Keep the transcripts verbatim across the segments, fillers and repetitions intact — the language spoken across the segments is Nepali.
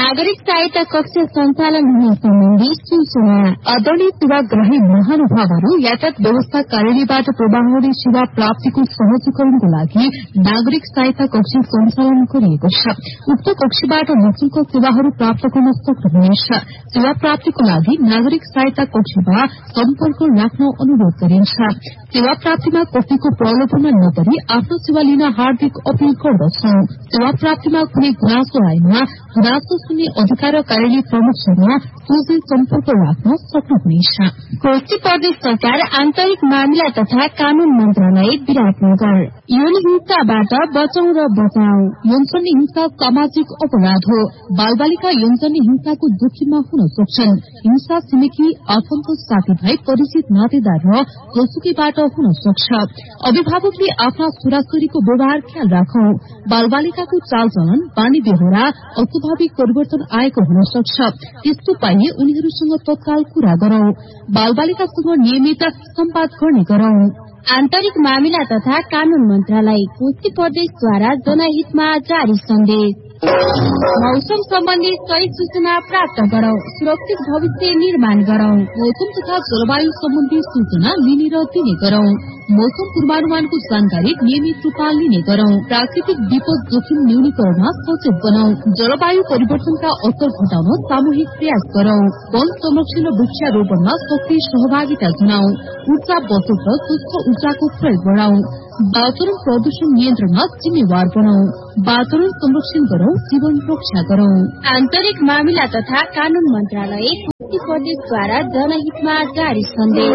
नागरिक सहायता कक्ष सञ्चालन हुने सम्बन्धी सूचना। आदरणीय सेवाग्राही महानुभावहरू, यातायात व्यवस्था कार्यालयबाट प्रवाह हुने सेवा प्राप्तिको सहजीकरणको लागि नागरिक सहायता कक्ष सञ्चालन गरिएको छ। उक्त कक्षबाट निशुल्क सेवाहरू प्राप्त गर्न सक्नुहुनेछ। सेवा प्राप्तिको लागि नागरिक सहायता कक्षमा सम्पर्क राख्न अनुरोध गरिन्छ। सेवा प्राप्तिमा कसैको प्रलोभनमा नपरी आफ्नो सेवा लिन हार्दिक अपील गर्दछौ। सेवा प्राप्तिमा कुनै गुनासो आएमा गुनासो सुन्ने अधिकार कार्यालय प्रमुखसँग सोझै सम्पर्क राख्न सक्नुहुनेछ। कोशी प्रदेश सरकार आन्तरिक मामिला तथा कानून मन्त्रालय विराटनगर। यौन हिंसाबाट बचौं र बचाऊ। यौनजन्य हिंसा सामाजिक अपराध हो। बालबालिका यौनजन्य हिंसाको जोखिममा हुन सक्छन्। हिंसा छिमेकी आफन्त साथीभाइ परिचित नातेदार र जोसुकीबाट हुन सक्छ। अभिभावकले आफ्ना छोराछोरीको व्यवहार ख्याल राखौं। बालबालिकाको चालचलन बानी बेहोरा अस्वाभाविक परिवर्तन आएको हुन सक्छ। त्यस्तो पाइए उनीहरूसँग तत्काल कुरा गरौं। बालबालिकासँग नियमित सम्वाद गर्ने गरौं। आन्तरिक मामिला तथा कानून मन्त्रालय कोशी प्रदेशद्वारा जनहितमा जारी सन्देश। मौसम सम्बन्धी सही सूचना प्राप्त गरौं। सुरक्षित भविष्य निर्माण गरौं। मौसम तथा जलवायु सम्बन्धी सूचना लिने र दिने गरौं। मौसम पूर्वानुमानको जानकारी नियमित रूपमा लिने गरौं। प्राकृतिक विपद जोखिम न्यूनीकरणमा सचेत बनाऊ। जलवायु परिवर्तनका असर घटाउन सामूहिक प्रयास गरौं। वन संरक्षण र वृक्षारोपणमा सक्रिय सहभागिता जनाऊ। ऊर्जा बचत र स्वच्छ ऊर्जाको प्रयोग बढ़ाऊ। वातावरण प्रदूषण नियन्त्रणमा जिम्मेवार बनाऊ। वातावरण संरक्षण गरौं, जीवन रक्षा गरौं। आन्तरिक मामिला तथा कानून मन्त्रालय कोशी प्रदेशद्वारा जनहितमा जारी सन्देश।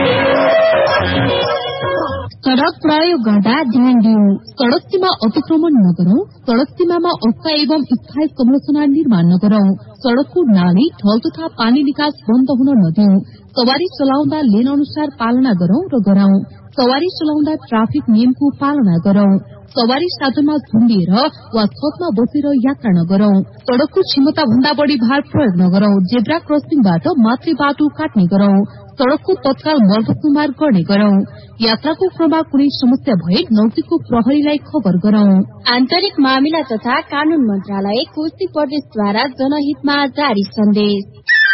सड़क प्रयोग गर्दा ध्यान दिऊ। सड़क सीमा अतिक्रमण नगरौं। सड़क सीमामा अस्थायी एवं स्थायी संरचना निर्माण नगरौं। सड़कको नाली, ढल तथा पानी निकास बन्द हुन नदिऊ। सवारी चलाउँदा लेन अनुसार पालना गरौं र गराउँ। सवारी चलाउँदा ट्राफिक नियमको पालना गरौं। सवारी साधनमा झुन्डिएर वा छतमा बसेर यात्रा नगरौं। सड़कको क्षमता भन्दा बढ़ी भार प्रयोग नगरौं। जेब्रा क्रसिङबाट मात्रै बाटो काट्ने गरौं। सड़कको तत्काल मर्मतुमार गर्ने गरौं। यात्राको क्रममा कुनै समस्या भए नजिकको प्रहरीलाई खबर गरौं। आन्तरिक मामिला तथा कानून मन्त्रालय कोशी प्रदेशद्वारा जनहितमा जारी सन्देश।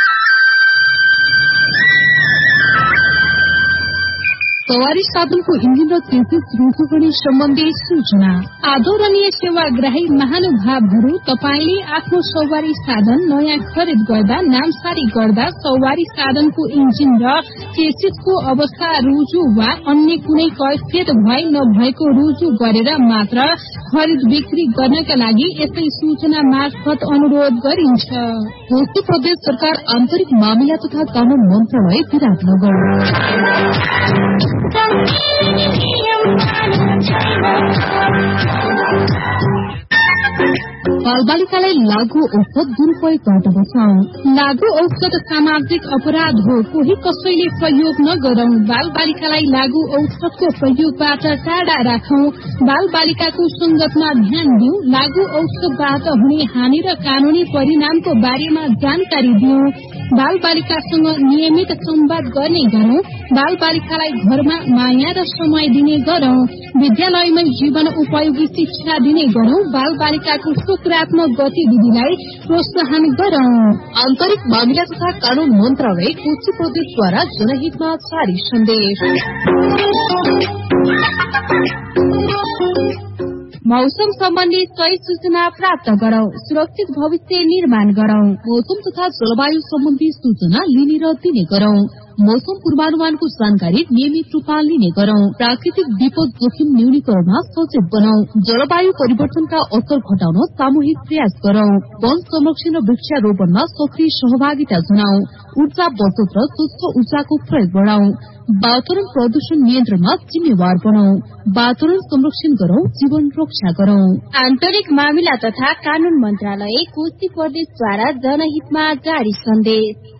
सवारी साधनको इन्जिन र चेसिस रुजु गर्ने सम्बन्धी सूचना। आदरणीय सेवाग्राही महानुभावहरू, तपाईले आफ्नो सवारी साधन नयाँ खरिद गर्दा, नामसारी गर्दा सवारी साधनको इन्जिन र चेसिसको अवस्था रुजु वा अन्य कुनै कैफियत भए नभएको रुजु गरेर मात्र खरिद बिक्री गर्नका लागि यसै सूचना मार्फत अनुरोध गरिन्छ। कोशी प्रदेश सरकार आन्तरिक मामिला तथा कानून मन्त्रालय विराटनगर। बालबालिकालाई लागू औषध दुरूपयोगबाट बचाऊ। लागू औषध सामाजिक अपराध हो। कोही कसैले प्रयोग नगरौं। बाल बालिकालाई लागू औषधको प्रयोगबाट टाढा राखौं। बाल बालिकाको संगतमा ध्यान दिऊ। लागू औषधबाट हुने हानि र कानूनी परिणामको बारेमा जानकारी दिऊ। बाल बालिकासँग नियमित संवाद गर्ने गरौं। बाल बालिकालाई घरमा माया र समय दिने गरौं। विद्यालयमा जीवन उपयोगी शिक्षा दिने गरौं। बाल बालिकाको सकारात्मक गतिविधिलाई प्रोत्साहन गरौं। आन्तरिक मामिला तथा कानून मन्त्रालय कोशी प्रदेशद्वारा जनहितमा जारी सन्देश। मौसम सम्बन्धी सही सूचना प्राप्त गरौं। सुरक्षित भविष्य निर्माण गरौं। मौसम तथा जलवायु सम्बन्धी सूचना लिने र दिने गरौं। मौसम पूर्वानुमानको जानकारी नियमित रूपमा लिने गरौं। प्राकृतिक विपद जोखिम न्यूनीकरणमा सचेत बनाऊ। जलवायु परिवर्तनका असर घटाउन सामूहिक प्रयास गरौं। वन संरक्षण र वृक्षारोपणमा सक्रिय सहभागिता जनाऊ। ऊर्जा बचत र स्वच्छ ऊर्जाको प्रयोग बढ़ाऊ। वातावरण प्रदूषण नियन्त्रणमा जिम्मेवार बनाऊ। वातावरण संरक्षण गरौं, जीवन रक्षा गरौं। आन्तरिक मामिला तथा कानून मन्त्रालय कोशी प्रदेशद्वारा जनहितमा जारी सन्देश।